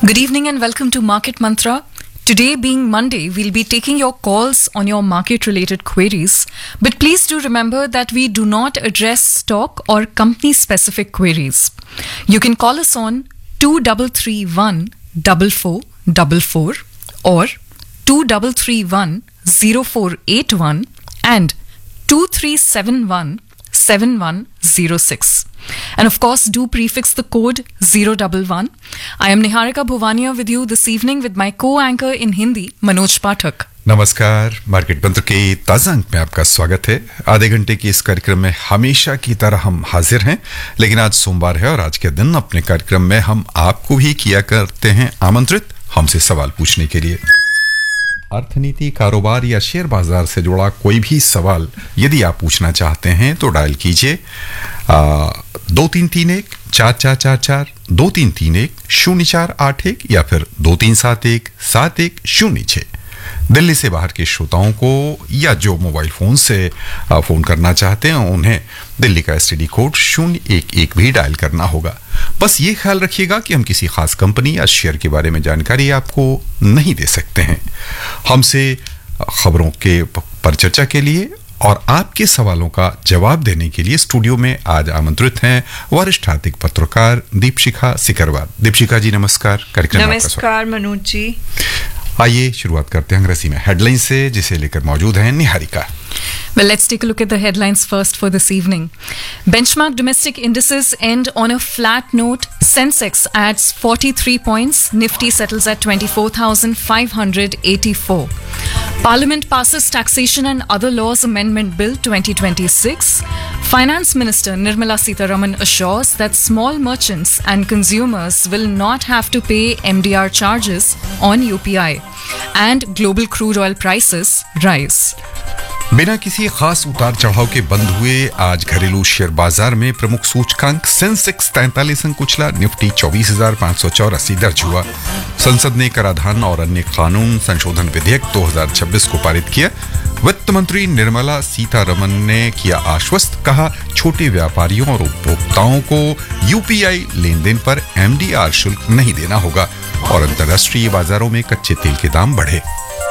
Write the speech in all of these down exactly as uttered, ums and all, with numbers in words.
Good evening and welcome to Market Mantra. Today being Monday, we'll be taking your calls on your market-related queries. But please do remember that we do not address stock or company-specific queries. You can call us on two three three one four four four four or two three three one zero four eight one and two three seven one seven one zero six. And of course, do prefix the code zero one one. I am Niharika Bhuvania with you this evening with my co-anchor in Hindi, Manoj Pathak. नमस्कार, market मंत्र के ताजा अंक में आपका स्वागत है। आधे घंटे के इस कार्यक्रम में हमेशा की तरह हम हाजिर हैं, लेकिन आज सोमवार है और आज के दिन अपने कार्यक्रम में हम आपको भी किया करते हैं आमंत्रित हमसे सवाल पूछने के लिए। अर्थनीति, कारोबार या शेयर बाजार से जुड़ा कोई भी सवाल यदि आप पूछना चाहते हैं तो डायल कीजिए दो तीन तीन एक चार चार चार चार दो तीन तीन एक शून्य चार आठ एक या फिर दो तीन सात एक सात एक शून्य छः। दिल्ली से बाहर के श्रोताओं को या जो मोबाइल फोन से फोन करना चाहते हैं उन्हें दिल्ली का एसटीडी कोड शून्य एक एक भी डायल करना होगा। बस ये ख्याल रखिएगा कि हम किसी खास कंपनी या शेयर के बारे में जानकारी आपको नहीं दे सकते हैं। हमसे खबरों के पर चर्चा के लिए और आपके सवालों का जवाब देने के लिए स्टूडियो में आज आमंत्रित हैं वरिष्ठ आर्थिक पत्रकार दीपशिखा सिकरवार। दीपशिखा जी नमस्कार। कार्यक्रम नमस्कार मनोज जी। आइए शुरुआत करते हैं अंग्रेजी में हेडलाइन से, जिसे लेकर मौजूद हैं Niharika. Well, let's take a look at the headlines first for this evening. Benchmark domestic indices end on a flat note. Sensex adds forty-three points. Nifty settles at twenty-four thousand five hundred eighty-four. Parliament passes Taxation and Other Laws Amendment Bill twenty twenty-six. Finance Minister Nirmala Sitharaman assures that small merchants and consumers will not have to pay M D R charges on U P I. And global crude oil prices rise. बिना किसी खास उतार चढ़ाव के बंद हुए आज घरेलू शेयर बाजार में प्रमुख सूचकांक सेंसेक्स तैंतालीस अंक कुचला, निफ्टी चौबीस हजार पाँच सौ चौरासी दर्ज हुआ। संसद ने कराधान और अन्य कानून संशोधन विधेयक दो हजार छब्बीस को पारित किया। वित्त मंत्री निर्मला सीतारमन ने किया आश्वस्त, कहा छोटे व्यापारियों और उपभोक्ताओं को यूपीआई लेन देन पर एमडीआर शुल्क नहीं देना होगा और अंतर्राष्ट्रीय बाजारों में कच्चे तेल के दाम बढ़े।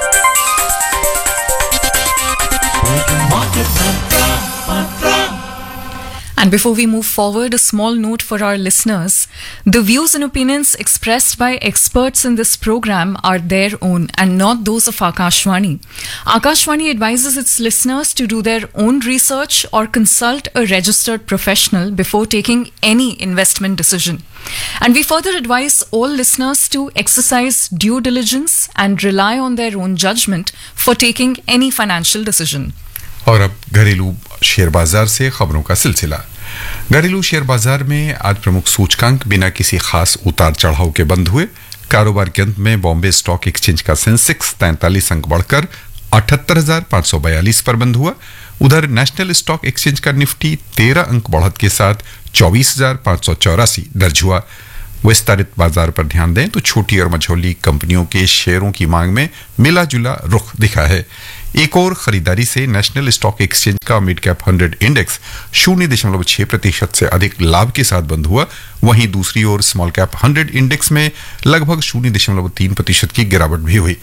And before we move forward, a small note for our listeners. The views and opinions expressed by experts in this program are their own and not those of Akashvani. Akashvani advises its listeners to do their own research or consult a registered professional before taking any investment decision. And we further advise all listeners to exercise due diligence and rely on their own judgment for taking any financial decision. और अब घरेलू share बाजार से खबरों का सिलसिला। घरेलू share बाजार में आज प्रमुख सूचकांक बिना किसी खास उतार चढ़ाव के बंद हुए। कारोबार के अंत में बॉम्बे स्टॉक एक्सचेंज का सेंसेक्स तैंतालीस अंक बढ़कर अठहत्तर हजार पाँच सौ बयालीस पर बंद हुआ। उधर नेशनल स्टॉक एक्सचेंज का निफ्टी तेरह अंक बढ़त के साथ चौबीस हजार पाँच सौ चौरासी दर्ज हुआ। विस्तारित बाजार पर ध्यान दें तो छोटी और मझोली कंपनियों के शेयरों की मांग में मिला जुला रुख दिखा है। एक और खरीदारी से नेशनल स्टॉक एक्सचेंज का मिड कैप हंड्रेड इंडेक्स शून्य दशमलव छह प्रतिशत से अधिक लाभ के साथ बंद हुआ। वहीं दूसरी ओर स्मॉल कैप हंड्रेड इंडेक्स में लगभग शून्य दशमलव तीन प्रतिशत की गिरावट भी हुई।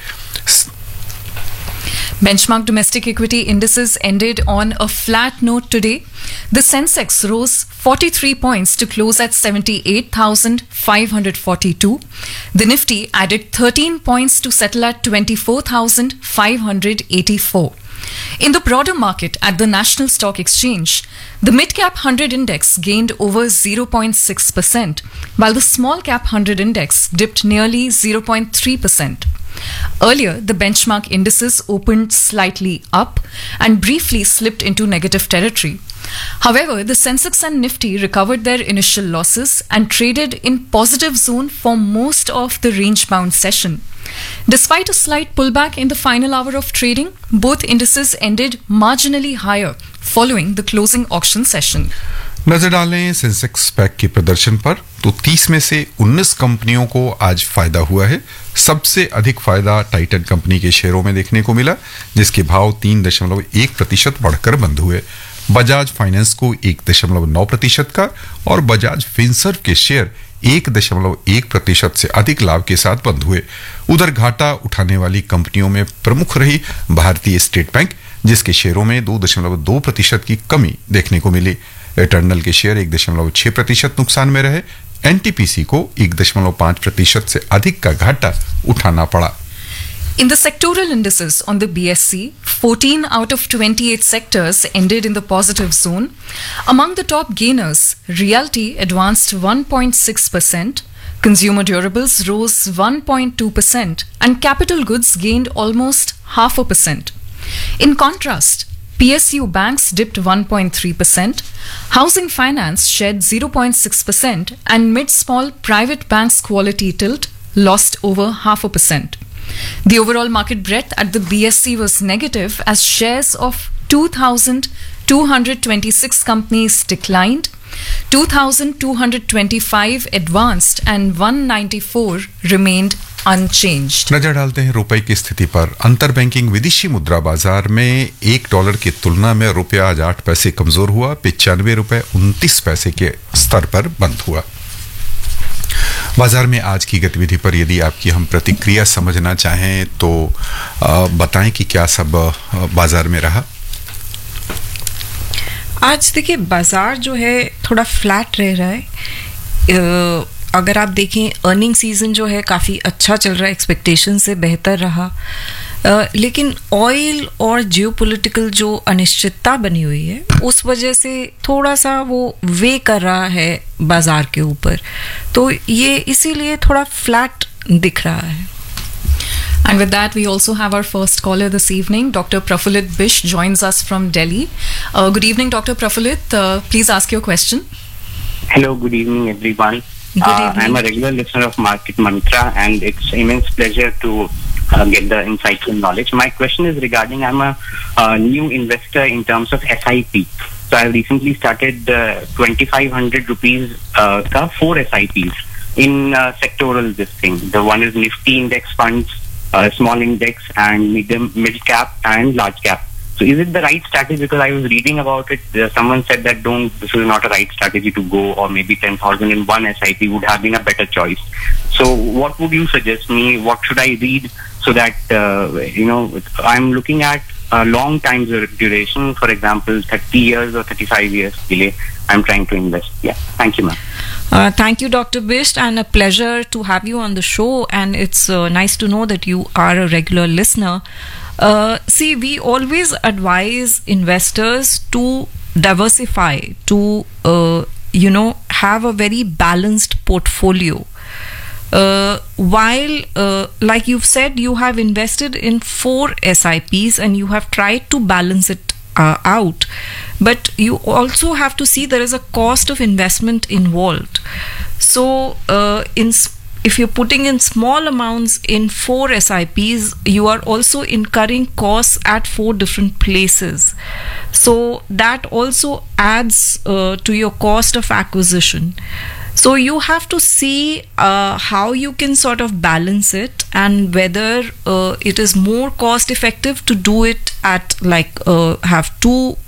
Benchmark domestic equity indices ended on a flat note today. The Sensex rose forty-three points to close at seventy-eight thousand five hundred forty-two. The Nifty added thirteen points to settle at twenty-four thousand five hundred eighty-four. In the broader market at the National Stock Exchange, the mid-cap one hundred index gained over zero point six percent, while the small-cap one hundred index dipped nearly zero point three percent. Earlier, the benchmark indices opened slightly up and briefly slipped into negative territory. However, the Sensex and Nifty recovered their initial losses and traded in positive zone for most of the range-bound session. Despite a slight pullback in the final hour of trading, both indices ended marginally higher following the closing auction session. नजर डालें Sensex pack के प्रदर्शन पर तो तीस में से उन्नीस कंपनियों को आज फायदा हुआ है। सबसे अधिक फायदा टाइटन कंपनी के शेयरों में देखने को मिला, जिसके भाव तीन दशमलव एक प्रतिशत बढ़कर बंद हुए। बजाज फाइनेंस को एक दशमलव नौ प्रतिशत का और बजाज फिनसर्व के शेयर एक दशमलव एक प्रतिशत से अधिक लाभ के साथ बंद हुए। उधर घाटा उठाने वाली कंपनियों में प्रमुख रही भारतीय स्टेट बैंक, जिसके शेयरों में दो दशमलव दो प्रतिशत की कमी देखने को मिली। इटर्नल के शेयर एक दशमलव छह प्रतिशत नुकसान में रहे। एनटीपीसी को एक दशमलव पांच प्रतिशत से अधिक का घाटा उठाना पड़ा। In the sectoral indices on the B S C, fourteen out of twenty-eight sectors ended in the positive zone. Among the top gainers, realty advanced one point six percent, consumer durables rose one point two percent, and capital goods gained almost half a percent. In contrast, P S U banks dipped one point three percent, housing finance shed zero point six percent, and mid-small private banks quality tilt lost over half a percent. The overall market breadth at the B S C was negative as shares of two thousand two hundred twenty-six companies declined, two thousand two hundred twenty-five advanced, and one hundred ninety-four remained unchanged. नजर डालते हैं रुपए की स्थिति पर। अंतर banking विदेशी मुद्रा बाजार में एक डॉलर की तुलना में रुपया आज आठ पैसे कमजोर हुआ, पिचानवे रुपए उनतीस पैसे के स्तर पर बंद हुआ। बाजार में आज की गतिविधि पर यदि आपकी हम प्रतिक्रिया समझना चाहें तो बताएं कि क्या सब बाजार में रहा। आज देखिए बाजार जो है थोड़ा फ्लैट रह रहा है। अगर आप देखें अर्निंग सीजन जो है काफ़ी अच्छा चल रहा है, एक्सपेक्टेशन से बेहतर रहा, लेकिन ऑयल और जियोपॉलिटिकल जो अनिश्चितता बनी हुई है उस वजह से थोड़ा सा वो वे कर रहा है बाजार के ऊपर, तो ये इसीलिए थोड़ा फ्लैट दिख रहा है। And with that, we also have our first caller this evening. Doctor Prafulit Bish joins us from Delhi. Uh, good evening, Doctor Prafulit. Uh, please ask your question. Hello, good evening, everyone. Good uh, evening. I'm a regular listener of Market Mantra, and it's immense pleasure to uh, get the insightful knowledge. My question is regarding, I'm a uh, new investor in terms of S I P. So I've recently started uh, twenty-five hundred rupees uh, ka four S I Ps in uh, sectoral this thing. The one is Nifty index funds, uh, small index, and medium, mid cap and large cap. So is it the right strategy? Because I was reading about it. Uh, someone said that don't, this is not a right strategy to go, or maybe ten thousand in one S I P would have been a better choice. So what would you suggest me? What should I read so that, uh, you know, I'm looking at a long time duration, for example, thirty years or thirty-five years delay. I'm trying to invest. Yeah. Thank you, ma'am. Uh, thank you, Doctor Bisht, and a pleasure to have you on the show. And it's uh, nice to know that you are a regular listener. Uh, see, we always advise investors to diversify, to, uh, you know, have a very balanced portfolio. Uh, while, uh, like you've said, you have invested in four S I Ps and you have tried to balance it uh, out. But you also have to see there is a cost of investment involved. So, uh, in if you're putting in small amounts in four S I Ps, you are also incurring costs at four different places. So that also adds uh, to your cost of acquisition. So you have to see uh, how you can sort of balance it, and whether uh, it is more cost effective to do it at like uh, have two